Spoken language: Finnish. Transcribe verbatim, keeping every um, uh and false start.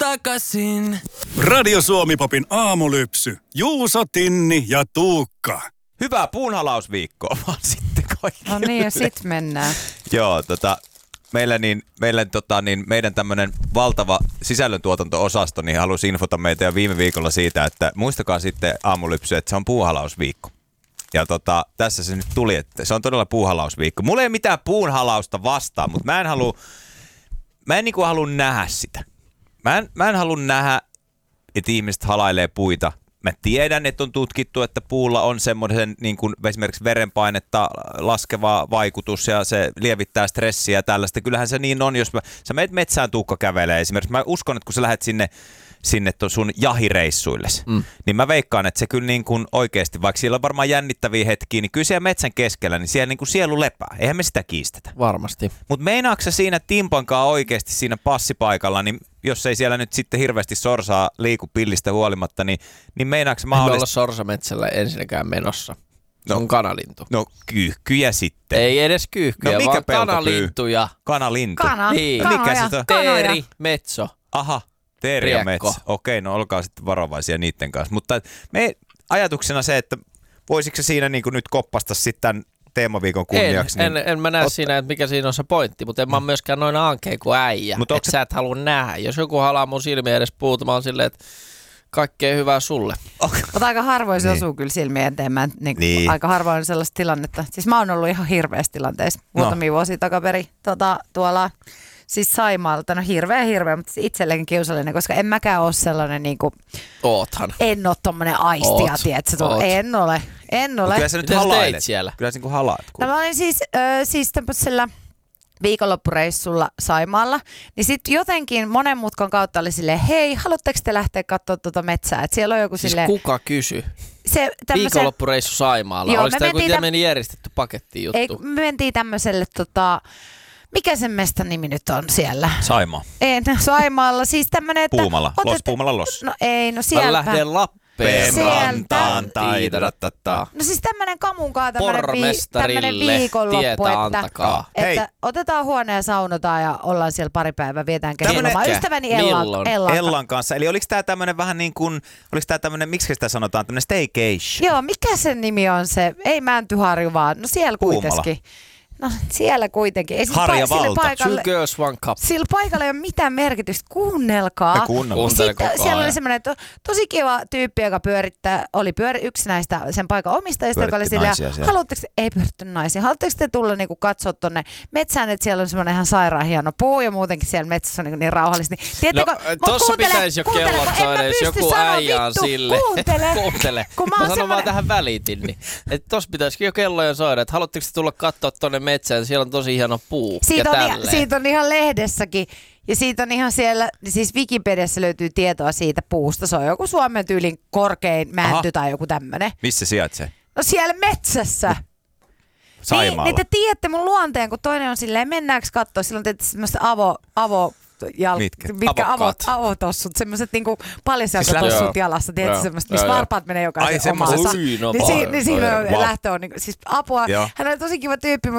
takaisin. Radio Suomi-popin aamulypsy. Juuso, Tinni ja Tuukka. Hyvää puunhalausviikkoa vaan sitten kaikille. No niin, ja sit mennään. Joo, tota, meillä, niin, meillä tota, niin, meidän tämmönen valtava sisällöntuotanto-osasto niin halusi infota meitä jo viime viikolla siitä, että muistakaa sitten aamulypsy, että se on puuhalausviikko. Ja tota, tässä se nyt tuli, että se on todella puuhalausviikko. Mulla ei ole mitään puunhalausta vastaan, mutta mä en halua, mä en niinku halua nähdä sitä. Mä en, mä en halua nähdä, että ihmiset halailee puita. Mä tiedän, että on tutkittu, että puulla on semmoisen niin kuin esimerkiksi verenpainetta laskeva vaikutus ja se lievittää stressiä ja tällaista. Kyllähän se niin on, jos mä, sä meet metsään Tuukka kävelee esimerkiksi. Mä uskon, että kun sä lähdet sinne, sinne sun jahireissuilles, mm. niin mä veikkaan, että se kyllä niin kuin oikeasti, vaikka siellä on varmaan jännittäviä hetkiä, niin kyllä siellä metsän keskellä, niin siellä niin kuin sielu lepää. Eihän me sitä kiistetä. Varmasti. Mutta meinaatko sä siinä timpankaan oikeasti siinä passipaikalla, niin jos ei siellä nyt sitten hirveästi sorsaa liiku pillistä huolimatta, niin, niin meinaatko mä mahdollisesti... olla sorsametsällä ensinnäkään menossa. Se no, on kanalintu. No kyyhkyjä sitten. Ei edes kyyhkyjä, no, vaan kanalintuja. Kanalintu. Kana. Niin. Kanoja. Mikä se on? Teeri, metso. Aha, teeri ja metso. Okei, no olkaa sitten varovaisia niiden kanssa. Mutta me ajatuksena se, että voisitko se siinä niin kuin nyt koppasta sitten tämän teemaviikon kunniaksi? En, niin en, en mä näe ot... siinä, että mikä siinä on se pointti, mutta en mä myöskään noin ankea kuin äijä. Että onko... sä et halua nähdä. Jos joku halaa mun silmiä edes puuta, mä oon silleen, että kaikkea hyvää sulle. Mutta aika harvoin se niin osuu kyllä silmiin eteen. Mä, niin, niin. Aika harvoin on sellaista tilannetta. Siis mä oon ollut ihan hirveässä tilanteessa muutamia no. vuosia takaperi tota, tuolla siis Saimaalta. No hirveä hirveä, mutta itselleenkin kiusallinen, koska en mäkään ole sellainen niinku... Oothan. En ole tommonen aistia, Oot. tiedätkö? Oot. En ole. En ole. Kyllä sä nyt halailet siellä. Kyllä sä niinku halaat. No mä olin siis, äh, siis tämmöisellä viikonloppureissulla Saimaalla, niin sitten jotenkin monen mutkan kautta oli silleen, hei, haluatteko te lähteä katsoa tuota metsää? Et siellä on joku siis silleen... kuka kysy? Se, tämmösen... Viikonloppureissu Saimaalla. Joo, oliko tämä joku täm... meni järjestetty paketti juttu? Ei, me mentiin tämmöiselle, tota... mikä sen mestan nimi nyt on siellä? Saimaa. Ei, Saimaalla. Siis tämmönen, että... Puumala. Otet... Los, Puumala, los. No ei, no sieltä. Mä lähden Lappeen rantaan tai No siis tämmönen kamunkaa tämmönen, Pormestarille vi- viikonloppu, tietä että, antakaa. että otetaan huone ja saunotaan ja ollaan siellä pari päivää, vietään kesälomaa. Ystäväni Ellan, Ellan. Ellan kanssa. Eli oliko tää tämmönen vähän niin kuin, oliko tää tämmönen, miksi sitä sanotaan, tämmönen staycation? Joo, mikä sen nimi on se? Ei Mäntyharju vaan, no siellä kuitenkin. No siellä kuitenkin. Ei, siis Harjavalta. Two girls, one cup. Sillä paikalla ei ole mitään merkitystä. Kuunnelkaa. Kuunnelkaa. Siellä oli semmoinen to, tosi kiva tyyppi, joka pyörittää, oli pyöri, yksi näistä sen paikan omistajista, joka oli sillä, haluatteko, ei pyöritty naisia, haluatteko te tulla niinku katsoa tonne metsään, että siellä on semmoinen ihan sairaan hieno puu ja muutenkin siellä metsässä on niin, niin rauhallista. Niin, tiedättekö, no tossa pitäisi jo kellot soida, jos joku äijään sille. Kuuntele. Kuuntele. Kun mä, mä sanon semmoinen... vaan tähän välitin. Niin. Että tossa pitäisi jo kelloja soida, että haluatteko te tulla katsoa tonne metsään, siellä on tosi hieno puu. Siitä, ja on, ihan, siitä on ihan lehdessäkin. Ja siitä on ihan siellä, siis Wikipediassa löytyy tietoa siitä puusta. Se on joku Suomen tyylin korkein mänty Aha. tai joku tämmönen. Missä sijaitsee? No siellä metsässä. Saimaalla. Niin, niin te tiedätte mun luonteen, kun toinen on silleen, mennäänkö katsoa, silloin teette semmoista avo, avo jal... Mitkä? Mitkä avo, avotossut, semmoiset niinku paljasjalkatossut siis jalassa, tiedätkö semmoista, missä varpaat menee jokaisen omassa. Ui, no niin, si, niin siinä on wow. lähtö on, niinku, siis apua. Joo. Hän oli tosi kiva tyyppi,